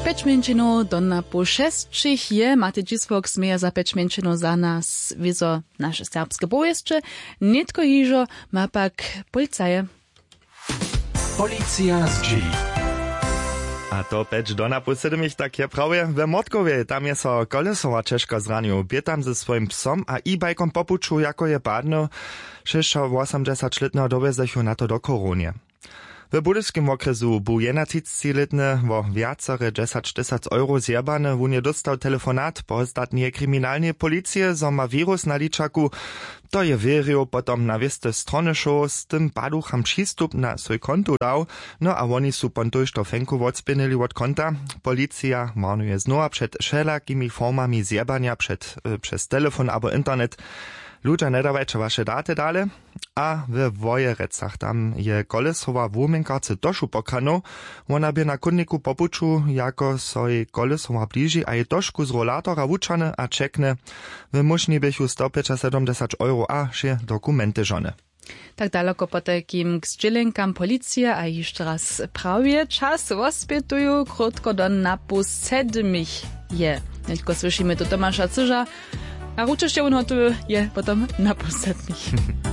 5 minut do napu 6 je, Matej Dzisłok smieja za 5 minut za nas wizo nasze serbskie powieście, nitko hižo ma pak policaje. Policja z G. A to 5 do napu 7 tak je prawie we Motkowie. Tam je so kolesowa Češka zranił. Bietam ze swoim psom a e-bajkom popuczu, jako je padno 86-letnego dovezechu na to do koronie. W budyskim okresu był 31-letny wo wiacore 10 000 euro zjebane, wun je dostał telefonat po ostatnie kryminalnej policji, zo ma wirus na liczaku. To je wierzył, potom na wieste strony show z tym paducham przystup na swój konto dał, no a oni su pontuż to fenku odspinili od konta. Policja marnuje znowu przed wszelakimi formami zjebania przez telefon albo internet. Ludzie nie dawajcie wasze daty dale, a w Wojerecach tam je kolesowa wumenkarce došu pokano, ona by na kunniku popuczu, jako soj kolesowa bliži, a je tošku z rolatora wučane a čekne, w mušni bychu 170 euro a še dokumenty żone. Tak daleko po takim zdzielenkam policja, a jeszcze raz prawie czas ospietuju, krótko do napu 7 je. Tylko słyszymy tu Tomasza Cyża, a ruczyście on je potem napu 7.